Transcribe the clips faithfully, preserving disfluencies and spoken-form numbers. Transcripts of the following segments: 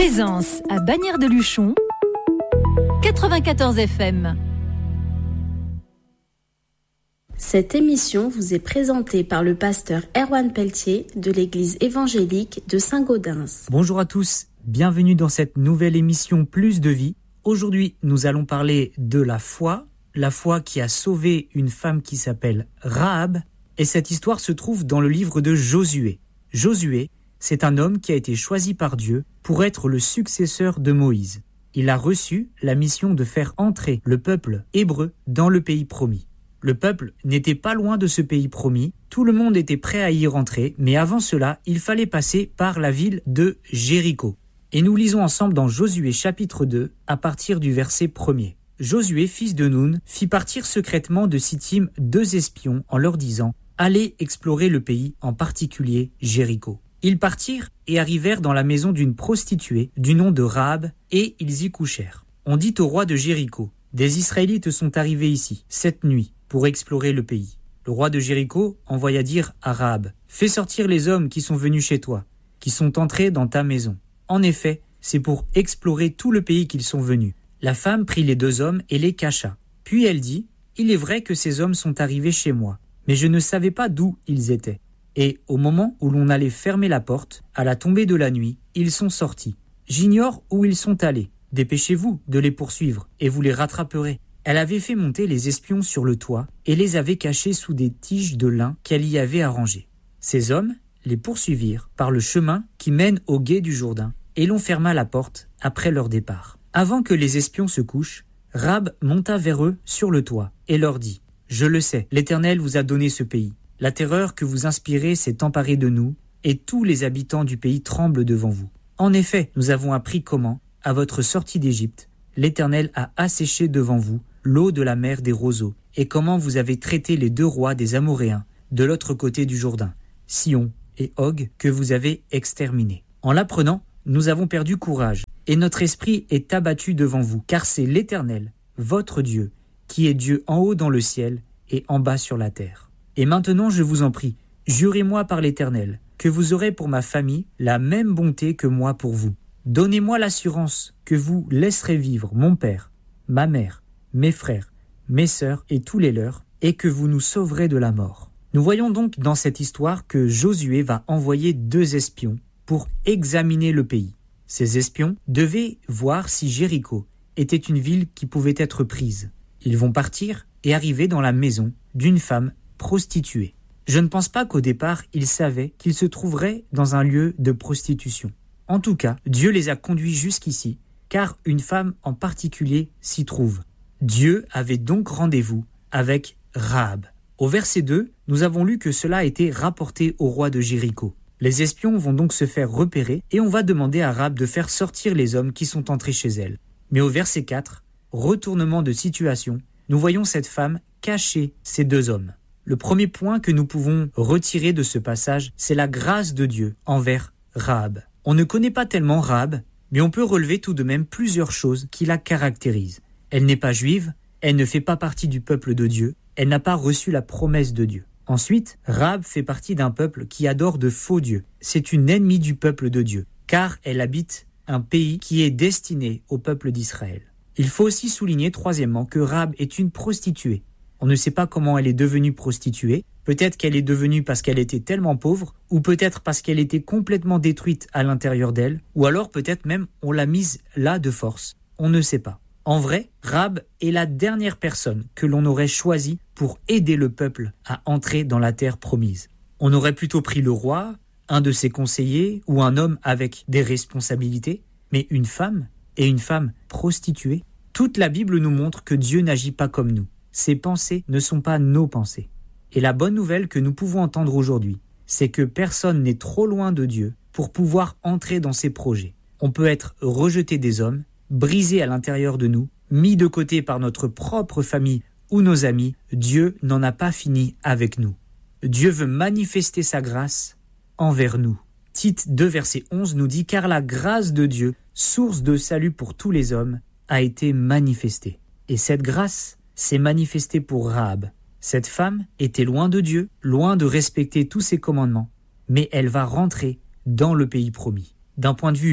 Présence à Bagnères-de-Luchon, quatre-vingt-quatorze F M. Cette émission vous est présentée par le pasteur Erwan Pelletier de l'église évangélique de Saint-Gaudens. Bonjour à tous, bienvenue dans cette nouvelle émission Plus de vie. Aujourd'hui, nous allons parler de la foi, la foi qui a sauvé une femme qui s'appelle Rahab, et cette histoire se trouve dans le livre de Josué. Josué, c'est un homme qui a été choisi par Dieu pour être le successeur de Moïse. Il a reçu la mission de faire entrer le peuple hébreu dans le pays promis. Le peuple n'était pas loin de ce pays promis, tout le monde était prêt à y rentrer, mais avant cela, il fallait passer par la ville de Jéricho. Et nous lisons ensemble dans Josué chapitre deux, à partir du verset premier. Josué, fils de Nun, fit partir secrètement de Sittim deux espions en leur disant « Allez explorer le pays, en particulier Jéricho ». Ils partirent et arrivèrent dans la maison d'une prostituée du nom de Rahab, et ils y couchèrent. On dit au roi de Jéricho « Des Israélites sont arrivés ici, cette nuit, pour explorer le pays. » Le roi de Jéricho envoya dire à Rahab « Fais sortir les hommes qui sont venus chez toi, qui sont entrés dans ta maison. » En effet, c'est pour explorer tout le pays qu'ils sont venus. La femme prit les deux hommes et les cacha. Puis elle dit « Il est vrai que ces hommes sont arrivés chez moi, mais je ne savais pas d'où ils étaient. » Et au moment où l'on allait fermer la porte, à la tombée de la nuit, ils sont sortis. J'ignore où ils sont allés. Dépêchez-vous de les poursuivre, et vous les rattraperez. Elle avait fait monter les espions sur le toit et les avait cachés sous des tiges de lin qu'elle y avait arrangées. Ces hommes les poursuivirent par le chemin qui mène au gué du Jourdain, et l'on ferma la porte après leur départ. Avant que les espions se couchent, Rahab monta vers eux sur le toit et leur dit « Je le sais, l'Éternel vous a donné ce pays. La terreur que vous inspirez s'est emparée de nous, et tous les habitants du pays tremblent devant vous. En effet, nous avons appris comment, à votre sortie d'Égypte, l'Éternel a asséché devant vous l'eau de la mer des roseaux, et comment vous avez traité les deux rois des Amoréens, de l'autre côté du Jourdain, Sihon et Og, que vous avez exterminés. En l'apprenant, nous avons perdu courage, et notre esprit est abattu devant vous, car c'est l'Éternel, votre Dieu, qui est Dieu en haut dans le ciel et en bas sur la terre. Et maintenant, je vous en prie, jurez-moi par l'Éternel, que vous aurez pour ma famille la même bonté que moi pour vous. Donnez-moi l'assurance que vous laisserez vivre mon père, ma mère, mes frères, mes sœurs et tous les leurs, et que vous nous sauverez de la mort. » Nous voyons donc dans cette histoire que Josué va envoyer deux espions pour examiner le pays. Ces espions devaient voir si Jéricho était une ville qui pouvait être prise. Ils vont partir et arriver dans la maison d'une femme prostituée. Je ne pense pas qu'au départ, ils savaient qu'ils se trouveraient dans un lieu de prostitution. En tout cas, Dieu les a conduits jusqu'ici, car une femme en particulier s'y trouve. Dieu avait donc rendez-vous avec Rahab. Au verset deux, nous avons lu que cela a été rapporté au roi de Jéricho. Les espions vont donc se faire repérer et on va demander à Rahab de faire sortir les hommes qui sont entrés chez elle. Mais au verset quatre, retournement de situation, nous voyons cette femme cacher ces deux hommes. Le premier point que nous pouvons retirer de ce passage, c'est la grâce de Dieu envers Rahab. On ne connaît pas tellement Rahab, mais on peut relever tout de même plusieurs choses qui la caractérisent. Elle n'est pas juive, elle ne fait pas partie du peuple de Dieu, elle n'a pas reçu la promesse de Dieu. Ensuite, Rahab fait partie d'un peuple qui adore de faux dieux. C'est une ennemie du peuple de Dieu, car elle habite un pays qui est destiné au peuple d'Israël. Il faut aussi souligner, troisièmement, que Rahab est une prostituée. On ne sait pas comment elle est devenue prostituée. Peut-être qu'elle est devenue parce qu'elle était tellement pauvre, ou peut-être parce qu'elle était complètement détruite à l'intérieur d'elle, ou alors peut-être même on l'a mise là de force. On ne sait pas. En vrai, Rahab est la dernière personne que l'on aurait choisie pour aider le peuple à entrer dans la terre promise. On aurait plutôt pris le roi, un de ses conseillers ou un homme avec des responsabilités, mais une femme, et une femme prostituée. Toute la Bible nous montre que Dieu n'agit pas comme nous. Ses pensées ne sont pas nos pensées. Et la bonne nouvelle que nous pouvons entendre aujourd'hui, c'est que personne n'est trop loin de Dieu pour pouvoir entrer dans ses projets. On peut être rejeté des hommes, brisé à l'intérieur de nous, mis de côté par notre propre famille ou nos amis. Dieu n'en a pas fini avec nous. Dieu veut manifester sa grâce envers nous. Tite deux, verset onze nous dit « Car la grâce de Dieu, source de salut pour tous les hommes, a été manifestée. » Et cette grâce s'est manifestée pour Rahab. Cette femme était loin de Dieu, loin de respecter tous ses commandements, mais elle va rentrer dans le pays promis. D'un point de vue humain,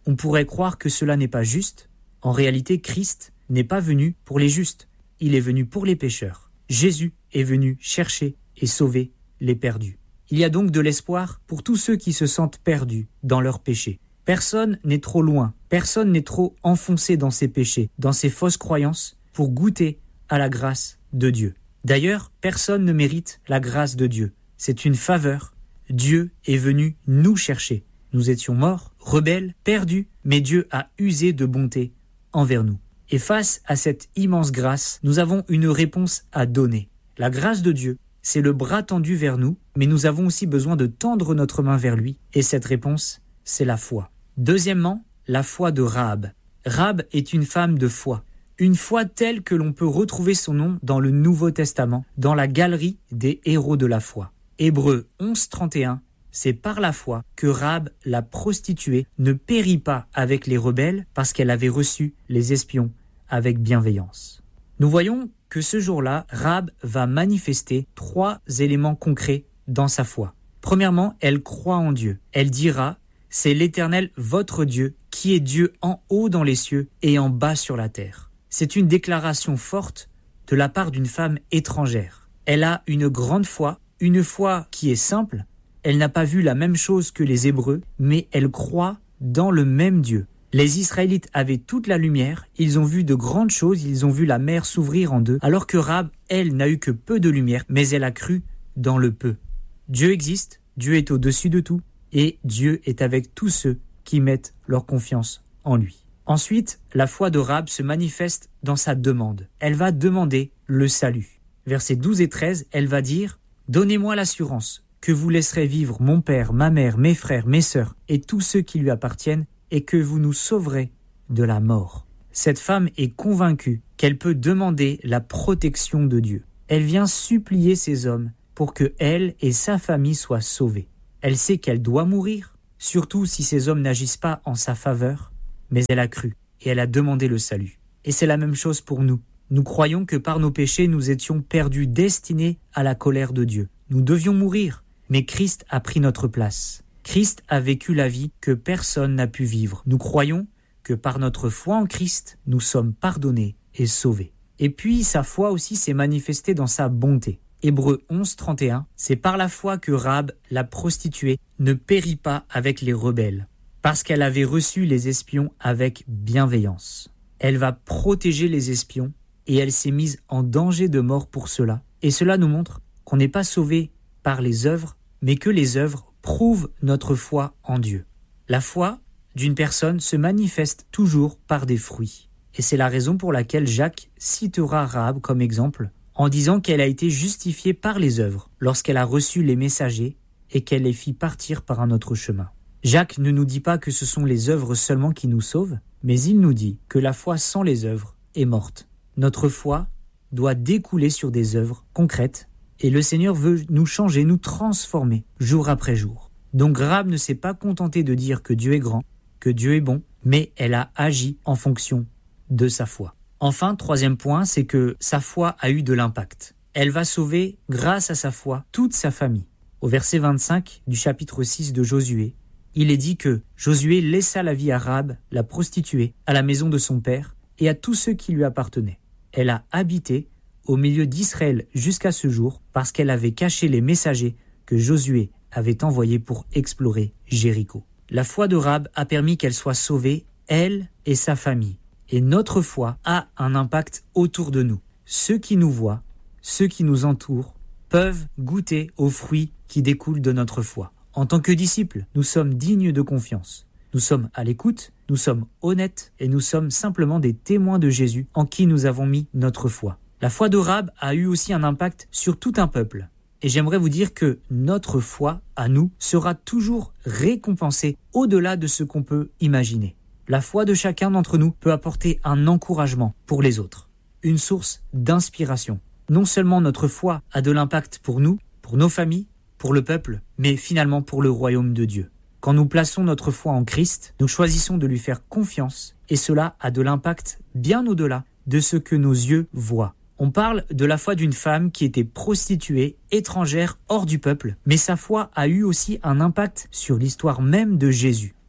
On pourrait croire que cela n'est pas juste. En réalité, Christ n'est pas venu pour les justes. Il est venu pour les pécheurs. Jésus est venu chercher et sauver les perdus. Il y a donc de l'espoir pour tous ceux qui se sentent perdus dans leurs péchés. Personne n'est trop loin, personne n'est trop enfoncé dans ses péchés, dans ses fausses croyances, pour goûter à la grâce de Dieu. D'ailleurs, personne ne mérite la grâce de Dieu. C'est une faveur. Dieu est venu nous chercher. Nous étions morts, rebelles, perdus, mais Dieu a usé de bonté envers nous. Et face à cette immense grâce, nous avons une réponse à donner. La grâce de Dieu, c'est le bras tendu vers nous, mais nous avons aussi besoin de tendre notre main vers lui, et cette réponse, c'est la foi. Deuxièmement, la foi de Rahab. Rahab est une femme de foi. Une foi telle que l'on peut retrouver son nom dans le Nouveau Testament, dans la galerie des héros de la foi. Hébreux onze, trente et un, c'est par la foi que Rahab, la prostituée, ne périt pas avec les rebelles parce qu'elle avait reçu les espions avec bienveillance. Nous voyons que ce jour-là, Rahab va manifester trois éléments concrets dans sa foi. Premièrement, elle croit en Dieu. Elle dira « C'est l'Éternel votre Dieu qui est Dieu en haut dans les cieux et en bas sur la terre ». C'est une déclaration forte de la part d'une femme étrangère. Elle a une grande foi, une foi qui est simple. Elle n'a pas vu la même chose que les Hébreux, mais elle croit dans le même Dieu. Les Israélites avaient toute la lumière, ils ont vu de grandes choses, ils ont vu la mer s'ouvrir en deux, alors que Rahab, elle, n'a eu que peu de lumière, mais elle a cru dans le peu. Dieu existe, Dieu est au-dessus de tout, et Dieu est avec tous ceux qui mettent leur confiance en lui. Ensuite, la foi de Rahab se manifeste dans sa demande. Elle va demander le salut. Versets douze et treize, elle va dire « Donnez-moi l'assurance que vous laisserez vivre mon père, ma mère, mes frères, mes sœurs et tous ceux qui lui appartiennent, et que vous nous sauverez de la mort. » Cette femme est convaincue qu'elle peut demander la protection de Dieu. Elle vient supplier ces hommes pour que elle et sa famille soient sauvés. Elle sait qu'elle doit mourir, surtout si ces hommes n'agissent pas en sa faveur, mais elle a cru et elle a demandé le salut. Et c'est la même chose pour nous. Nous croyons que par nos péchés, nous étions perdus, destinés à la colère de Dieu. Nous devions mourir, mais Christ a pris notre place. Christ a vécu la vie que personne n'a pu vivre. Nous croyons que par notre foi en Christ, nous sommes pardonnés et sauvés. Et puis, sa foi aussi s'est manifestée dans sa bonté. Hébreux onze, trente et un, c'est par la foi que Rahab, la prostituée, ne périt pas avec les rebelles, parce qu'elle avait reçu les espions avec bienveillance. Elle va protéger les espions et elle s'est mise en danger de mort pour cela. Et cela nous montre qu'on n'est pas sauvé par les œuvres, mais que les œuvres prouvent notre foi en Dieu. La foi d'une personne se manifeste toujours par des fruits. Et c'est la raison pour laquelle Jacques citera Rahab comme exemple en disant qu'elle a été justifiée par les œuvres lorsqu'elle a reçu les messagers et qu'elle les fit partir par un autre chemin. Jacques ne nous dit pas que ce sont les œuvres seulement qui nous sauvent, mais il nous dit que la foi sans les œuvres est morte. Notre foi doit découler sur des œuvres concrètes et le Seigneur veut nous changer, nous transformer jour après jour. Donc Rahab ne s'est pas contentée de dire que Dieu est grand, que Dieu est bon, mais elle a agi en fonction de sa foi. Enfin, troisième point, c'est que sa foi a eu de l'impact. Elle va sauver, grâce à sa foi, toute sa famille. Au verset vingt-cinq du chapitre six de Josué, il est dit que Josué laissa la vie à Rahab, la prostituée, à la maison de son père et à tous ceux qui lui appartenaient. Elle a habité au milieu d'Israël jusqu'à ce jour parce qu'elle avait caché les messagers que Josué avait envoyés pour explorer Jéricho. La foi de Rahab a permis qu'elle soit sauvée, elle et sa famille. Et notre foi a un impact autour de nous. Ceux qui nous voient, ceux qui nous entourent, peuvent goûter aux fruits qui découlent de notre foi. En tant que disciples, nous sommes dignes de confiance. Nous sommes à l'écoute, nous sommes honnêtes et nous sommes simplement des témoins de Jésus en qui nous avons mis notre foi. La foi de Rahab a eu aussi un impact sur tout un peuple. Et j'aimerais vous dire que notre foi, à nous, sera toujours récompensée au-delà de ce qu'on peut imaginer. La foi de chacun d'entre nous peut apporter un encouragement pour les autres, une source d'inspiration. Non seulement notre foi a de l'impact pour nous, pour nos familles, pour le peuple, mais finalement pour le royaume de Dieu. Quand nous plaçons notre foi en Christ, nous choisissons de lui faire confiance et cela a de l'impact bien au-delà de ce que nos yeux voient. On parle de la foi d'une femme qui était prostituée, étrangère, hors du peuple, mais sa foi a eu aussi un impact sur l'histoire même de Jésus.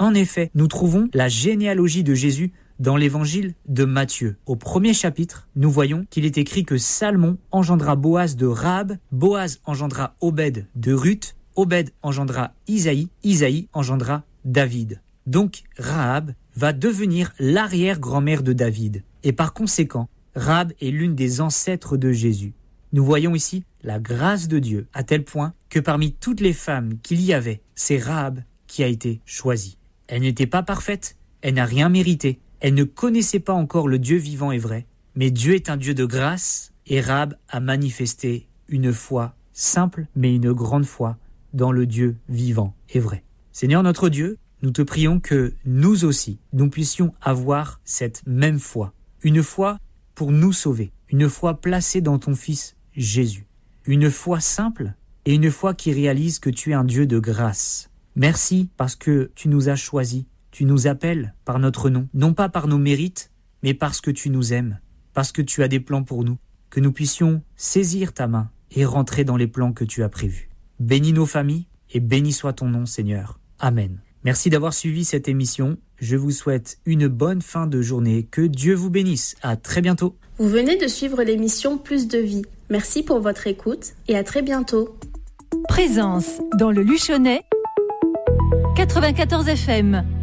En effet, nous trouvons la généalogie de Jésus dans l'évangile de Matthieu. Au premier chapitre, nous voyons qu'il est écrit que Salmon engendra Boaz de Rahab, Boaz engendra Obed de Ruth, Obed engendra Isaïe, Isaïe engendra David. Donc Rahab va devenir l'arrière-grand-mère de David. Et par conséquent, Rahab est l'une des ancêtres de Jésus. Nous voyons ici la grâce de Dieu à tel point que parmi toutes les femmes qu'il y avait, c'est Rahab qui a été choisie. Elle n'était pas parfaite, elle n'a rien mérité, elle ne connaissait pas encore le Dieu vivant et vrai, mais Dieu est un Dieu de grâce et Rahab a manifesté une foi simple mais une grande foi dans le Dieu vivant et vrai. Seigneur notre Dieu, nous te prions que nous aussi, nous puissions avoir cette même foi, une foi pour nous sauver, une foi placée dans ton Fils Jésus, une foi simple et une foi qui réalise que tu es un Dieu de grâce. Merci parce que tu nous as choisis, tu nous appelles par notre nom, non pas par nos mérites, mais parce que tu nous aimes, parce que tu as des plans pour nous, que nous puissions saisir ta main et rentrer dans les plans que tu as prévus. Bénis nos familles et béni soit ton nom, Seigneur. Amen. Merci d'avoir suivi cette émission. Je vous souhaite une bonne fin de journée. Que Dieu vous bénisse. À très bientôt. Vous venez de suivre l'émission Plus de vie. Merci pour votre écoute et à très bientôt. Présence dans le Luchonnais, quatre-vingt-quatorze F M.